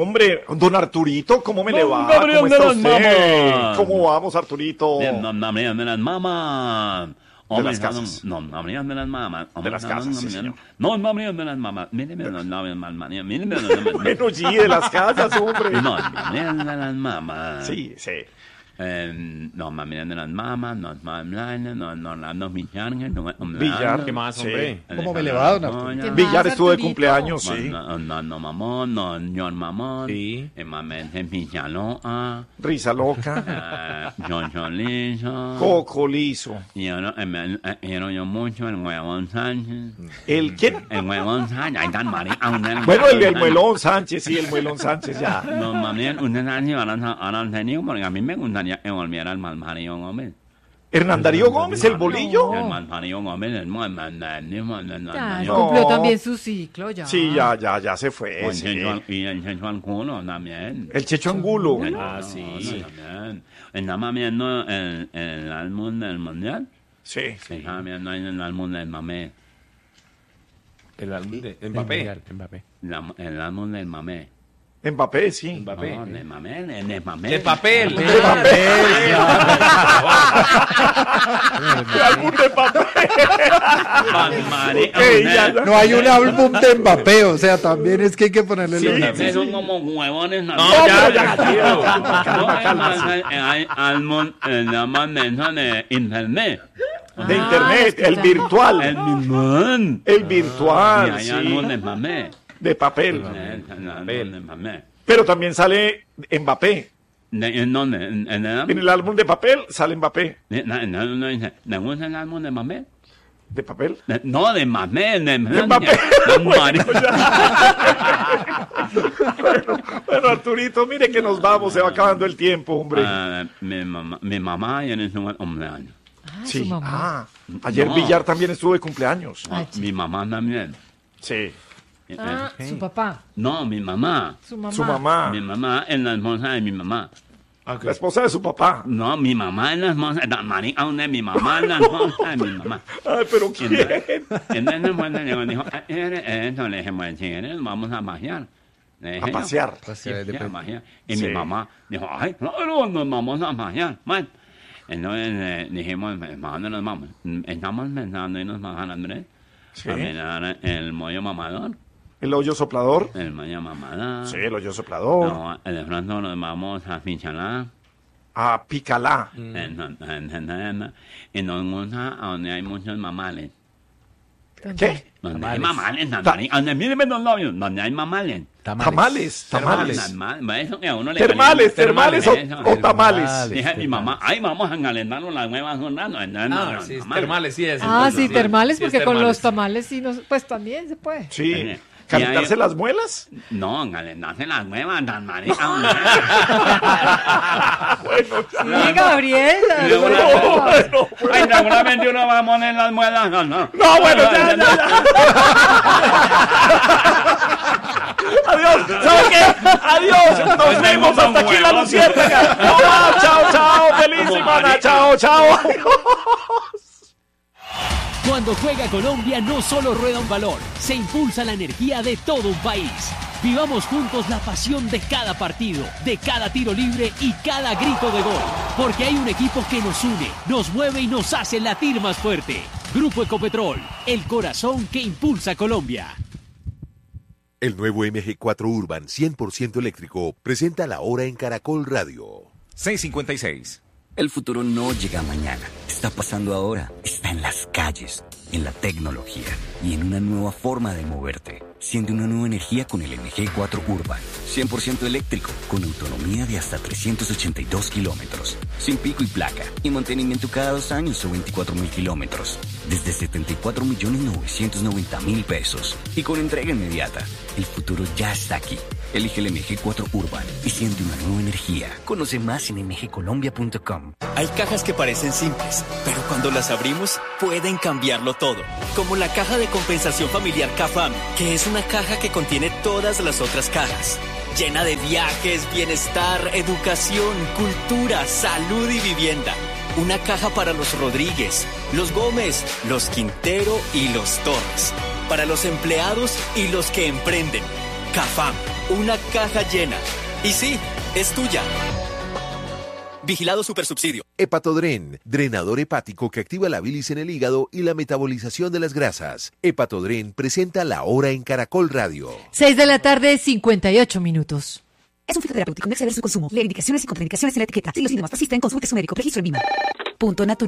hombre, don Arturito, ¿cómo me le va? Gabriel ¿Cómo está de las usted? Mamas. ¿Cómo vamos, Arturito? No, Gabriel de las Mamas. De las casas. No, Gabriel de las Mamas. De las casas, sí, señor. No, Gabriel de las Mamas. Míreme, míreme. Bueno, sí, de las casas, hombre. No, Gabriel de las Mamas. Sí, sí. No, Gabriel de las Mamas, no, Villar, ¿Qué más, sí. hombre? ¿Cómo me le va, don Arturo? ¿Qué Villar más, estuvo de Arturito? cumpleaños, sí. No, mamón, no, ñor mamón. Sí. Mamén Millanoa. Risa loca. John Liso. Coco liso. Yo mucho el huevón Sánchez. ¿El quién? El huevón Sánchez. Ahí tan María. Bueno, el muelón Sánchez, sí, el muelón Sánchez, ya. No, mami, usted sabe si han tenido, porque a mí me gustaría que volviera el Malparío Gómez. Hernán Darío Gómez, el bolillo. El Malparío Gómez, el Ya, No. cumplió también su ciclo, ya. Sí, ya se fue. Sí. Y el Checho Angulo también. El Checho Angulo. Sí. También. ¿Está viendo el álbum del Mundial? Sí. Está viendo el álbum del Mamé. El álbum de Mbappé. El álbum del Mamé. Mbappé, sí. Mbappé. No, de Mamé, de Mamé. De papel. De papel. De álbum de papel. No hay un álbum de Mbappé, o sea, también es que hay que ponerle Sí, los sí, nombres. Son como huevones. No, Hay álbum, llaman eso de internet. De internet, el virtual. El mismo. El virtual, Hay sí. álbum de Mamé. De papel. El álbum de Mamé. Pero también sale Mbappé. ¿En dónde? ¿En En el álbum de papel sale Mbappé. ¿Le gusta el álbum de Mamé? ¿De papel? No, de Mamé. De Mbappé. Bueno, Arturito, mire que nos vamos, se va acabando el tiempo, hombre. Mi mamá ayer es un cumpleaños. Ah, Sí. su mamá. Ayer No. Villar también estuvo de cumpleaños. Ay, Mi mamá también. Sí. Ah, su papá, No, mi mamá. su mamá. Su mamá. Mi mamá es la esposa de mi mamá. La esposa de su papá. No, mi mamá es la esposa de la marica, donde mi mamá es la esposa de mi mamá. Ay, pero ¿quién? Entonces, cuando llegó, dijo, eso, le dije, bueno, si eres, vamos a pasear. Le dije, A pasear. Sí, a pasear. Y Sí. mi mamá dijo, ay, no, nos vamos a pasear. Bueno, entonces dijimos, ¿dónde nos vamos? Estamos pensando en nos vamos a Andrés. Sí. A mirar el mollo mamador. El hoyo soplador. El mollo mamador. Sí, el hoyo soplador. No, de pronto nos vamos a Finchalá. A Picalá. Y nos gusta a donde hay muchos mamales. ¿Qué? Donde hay mamales, donde mírenme los novios, donde hay mamales. Tamales. Eso que a uno le Termales calienta. o tamales. Dije a mi mamá, ay, vamos a calentarnos las nuevas jornadas. Ah, sí, termales, sí es. Ah, sí, entonces, termales, sí es porque con termales. los tamales sí, pues también se puede. Sí. ¿Calentarse las muelas? No, calentarse las nuevas, tan marica. Bueno, Sí, Gabriel. Ay, seguramente uno va a poner las muelas. No. No, bueno, ya. Adiós. ¿Sabe qué? Adiós. Nos vemos hasta aquí en la Luciérnaga. Chao. Feliz semana. Chao. Cuando juega Colombia no solo rueda un balón, se impulsa la energía de todo un país. Vivamos juntos la pasión de cada partido, de cada tiro libre y cada grito de gol. Porque hay un equipo que nos une, nos mueve y nos hace latir más fuerte. Grupo Ecopetrol, el corazón que impulsa Colombia. El nuevo MG4 Urban 100% eléctrico presenta la hora en Caracol Radio. 6:56. El futuro no llega mañana, está pasando ahora, está en las calles, en la tecnología y en una nueva forma de moverte. Siente una nueva energía con el MG4 Urban, 100% eléctrico, con autonomía de hasta 382 kilómetros, sin pico y placa, y mantenimiento cada 2 años o 24.000 kilómetros, desde 74.990.000 pesos, y con entrega inmediata. El futuro ya está aquí. Elige el MG4 Urban y siente una nueva energía. Conoce más en mgcolombia.com. Hay cajas que parecen simples, pero cuando las abrimos pueden cambiarlo todo. Como la caja de compensación familiar CAFAM, que es una caja que contiene todas las otras cajas. Llena de viajes, bienestar, educación, cultura, salud y vivienda. Una caja para los Rodríguez, los Gómez, los Quintero y los Torres. Para los empleados y los que emprenden. CAFAM, una caja llena. Y sí, es tuya. Vigilado Supersubsidio. Hepatodren, drenador hepático que activa la bilis en el hígado y la metabolización de las grasas. Hepatodren presenta La Hora en Caracol Radio. 6:58 p.m. Es un fitoterapéutico, no exceder su consumo. Leer indicaciones y contraindicaciones en la etiqueta. Si los síntomas persisten, consulte su médico. Registro en VIMA. Punto natural.